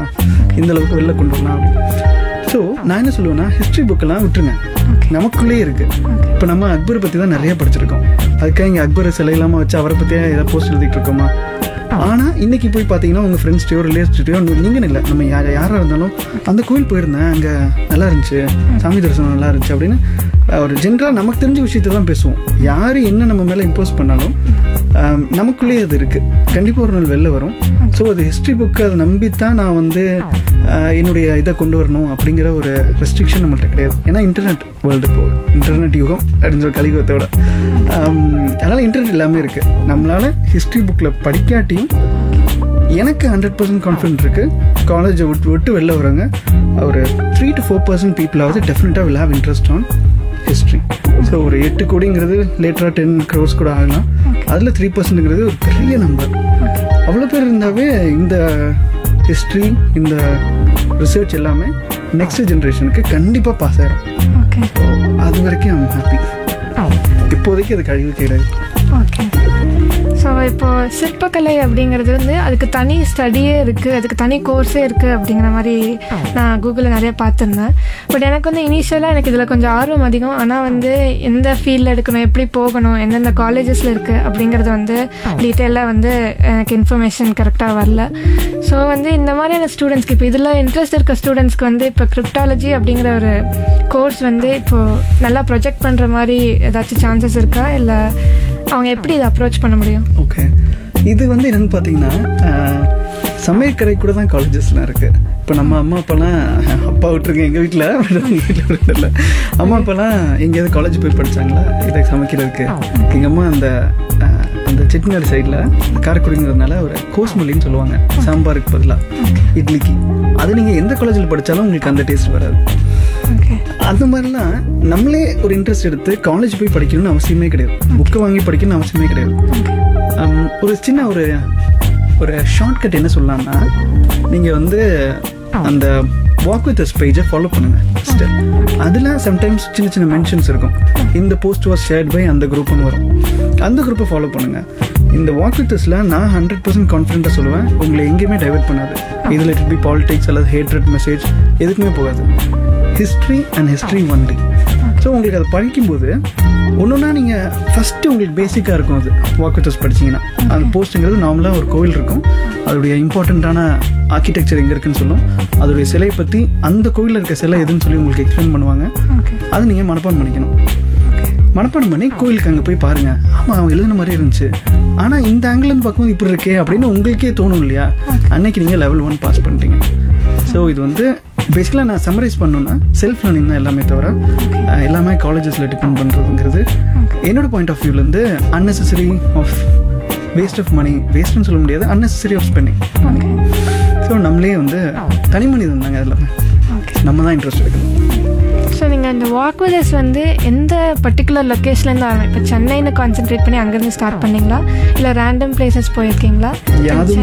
இந்த அளவுக்கு வெளில கொண்டு வரலாம் அப்படின்னு. ஸோ நான் என்ன சொல்லுவேன்னா, ஹிஸ்ட்ரி புக்கெல்லாம் விட்டுருங்க, நமக்குள்ளேயே இருக்குது. இப்போ நம்ம அக்பரை பற்றி தான் நிறைய படிச்சிருக்கோம். அதுக்காக இங்கே அக்பரை சிலை இல்லாமல் வச்சு அவரை பற்றியே ஏதாவது போஸ்ட் எழுதிட்டு இருக்கோமா? ஆனால் இன்றைக்கி போய் பார்த்தீங்கன்னா உங்கள் ஃப்ரெண்ட்ஸ்டையோ ரிலேட்டிவ்டையோ நீங்கள் இல்லை, நம்ம யாராக இருந்தாலும் அந்த கோயில் போயிருந்தேன், அங்கே நல்லா இருந்துச்சு, சாமி தரிசனம் நல்லா இருந்துச்சு அப்படின்னு ஒரு ஜென்ரலாக நமக்கு தெரிஞ்ச விஷயத்தை தான் பேசுவோம். யார் என்ன நம்ம மேலே இம்போஸ் பண்ணாலும் நமக்குள்ளேயே அது இருக்குது, கண்டிப்பாக ஒரு நாள் வெளில வரும். ஸோ அது ஹிஸ்ட்ரி புக்கு அதை நம்பித்தான் நான் வந்து என்னுடைய இதை கொண்டு வரணும் அப்படிங்கிற ஒரு ரெஸ்ட்ரிக்ஷன் நம்மள்கிட்ட கிடையாது. ஏன்னா இன்டர்நெட் வேர்ல்டு, இப்போ இன்டர்நெட் யுகம் அப்படின்னு ஒரு கலியுகத்தோட, அதனால் இன்டர்நெட் எல்லாமே இருக்குது. நம்மளால் ஹிஸ்ட்ரி புக்கில் படிக்காட்டியும் எனக்கு 100% கான்ஃபிடென்ட் இருக்குது. காலேஜை விட்டு வெளில வராங்க ஒரு 3 to 4% பீப்புளாவது டெஃபினட்டாக will have interest on history. So ஒரு 8 கோடிங்கிறது லேட்டராக 10 crores கூட ஆகலாம். அதில் 3%ங்கிறது ஒரு பெரிய நம்பர். அவ்வளோ பேர் இருந்தாவே இந்த ஹிஸ்ட்ரி, இந்த ரிசர்ச் எல்லாமே நெக்ஸ்ட் ஜென்ரேஷனுக்கு கண்டிப்பாக பாஸ் ஆகிடும். அது வரைக்கும் ஐம் ஹாப்பி. இப்போதைக்கு அது கழிவு கிடையாது. ஓகே. ஸோ இப்போது சிற்பக்கலை அப்படிங்கிறது வந்து அதுக்கு தனி ஸ்டடியே இருக்குது, அதுக்கு தனி கோர்ஸே இருக்குது அப்படிங்கிற மாதிரி நான் கூகுளில் நிறைய பார்த்துருந்தேன். பட் எனக்கு வந்து இனிஷியலாக எனக்கு இதில் கொஞ்சம் ஆர்வம் அதிகம். ஆனால் வந்து எந்த ஃபீல்டில் எடுக்கணும், எப்படி போகணும், எந்தெந்த காலேஜஸில் இருக்குது அப்படிங்கிறது வந்து டீட்டெயிலாக வந்து எனக்கு இன்ஃபர்மேஷன் கரெக்டாக வரல. ஸோ வந்து இந்த மாதிரியான ஸ்டூடெண்ட்ஸ்க்கு இப்போ இதில் இன்ட்ரெஸ்ட் இருக்க ஸ்டூடெண்ட்ஸ்க்கு வந்து இப்போ கிரிப்டாலஜி அப்படிங்கிற ஒரு கோர்ஸ் வந்து இப்போது நல்லா ப்ரொஜெக்ட் பண்ணுற மாதிரி ஏதாச்சும் சான்சஸ் இருக்கா, இல்லை அவங்க எப்படி இதை அப்ரோச் பண்ண முடியும்? ஓகே, இது வந்து என்னென்னு பார்த்தீங்கன்னா சமையற்கரை கூட தான் காலேஜஸ்லாம் இருக்குது. இப்போ நம்ம அம்மா அப்பாலாம், அப்பா விட்டுருங்க, எங்கள் வீட்டில் இல்லை, அம்மா அப்பாலாம் எங்கேயாவது காலேஜ் போய் படித்தாங்களா இதை சமைக்கிறதுக்கு? எங்கள் அம்மா அந்த அந்த செட்டிநாடு சைடில் காரைக்குடிங்கிறதுனால ஒரு கோஸ்மல்லின்னு சொல்லுவாங்க, சாம்பாருக்கு பதிலாக இட்லிக்கு. அது நீங்கள் எந்த காலேஜில் படித்தாலும் உங்களுக்கு அந்த டேஸ்ட் வராது. அந்த மாதிரிலாம் நம்மளே ஒரு இன்ட்ரெஸ்ட் எடுத்து காலேஜ் போய் படிக்கணும்னு அவசியமே கிடையாது, புக்கை வாங்கி படிக்கணும்னு அவசியமே கிடையாது. ஒரு சின்ன ஒரு ஷார்ட்கட் என்ன சொல்லலாம்னா, நீங்கள் வந்து அந்த வாக் வித் அஸ் பேஜை ஃபாலோ பண்ணுங்கள் ஃபஸ்ட்டு. அதில் சம்டைம்ஸ் சின்ன சின்ன மென்ஷன்ஸ் இருக்கும். இந்த போஸ்ட் வாஸ் ஷேர்ட் பை அந்த குரூப்னு வரும், அந்த குரூப்பை ஃபாலோ பண்ணுங்கள். இந்த வாக் வித் அஸில் நான் 100% கான்ஃபிடென்ட்டாக சொல்லுவேன், உங்களை எங்கேயுமே டைவர்ட் பண்ணாது. இதில் இட் பி பாலிடிக்ஸ் அல்லது ஹேட்ரட் மெசேஜ் எதுக்குமே போகாது. History and history only. So உங்களுக்கு அதை படிக்கும்போது ஒன்றுனா நீங்கள் ஃபஸ்ட்டு உங்களுக்கு பேசிக்காக இருக்கும். அது வாக் வித் அஸ் படிச்சிங்கன்னா அந்த போஸ்ட்டுங்கிறது நார்மலாக ஒரு கோவில் இருக்கும், அதோடைய இம்பார்ட்டண்ட்டான ஆர்கிடெக்சர் எங்கே இருக்குன்னு சொல்லும், அதோடைய சிலையை பற்றி அந்த கோவிலில் இருக்க சிலை எதுன்னு சொல்லி உங்களுக்கு எக்ஸ்பிளைன் பண்ணுவாங்க. அதை நீங்கள் மனப்பாடம் பண்ணிக்கணும். மனப்பாடம் பண்ணி கோயிலுக்கு அங்கே போய் பாருங்கள், ஆமாம் அவங்க எழுதின மாதிரி இருந்துச்சு, ஆனால் இந்த ஆங்கிள்னு பார்க்கும்போது இப்படி இருக்கே அப்படின்னு உங்களுக்கே தோணும் இல்லையா? அன்னைக்கு நீங்கள் லெவல் 1 பாஸ் பண்ணிட்டீங்க. ஸோ இது வந்து பேசிக்கலாக நான் சம்மரைஸ் பண்ணணுன்னா செல்ஃப் லேர்னிங் தான் எல்லாமே, தவிர எல்லாமே காலேஜஸில் டிபெண்ட் பண்ணுறதுங்கிறது என்னோட point of வியூலேருந்து unnecessary of waste of money, வேஸ்ட்னு சொல்ல முடியாது, அன்னெசரி ஆஃப் ஸ்பெண்டிங். ஸோ நம்மளே வந்து தனி மனிதன் தாங்க, எல்லாமே நம்ம தான் இன்ட்ரெஸ்ட் எடுக்கணும். ஸோ நீங்கள் இந்த வாக் வித் அஸ் வந்து எந்த பர்டிகுலர் லொக்கேஷன்லேருந்து ஆரம்பி, இப்போ சென்னைன்னு கான்சென்ட்ரேட் பண்ணி அங்கேருந்து ஸ்டார்ட் பண்ணிங்களா, இல்லை ரேண்டம் பிளேசஸ் போயிருக்கீங்களா?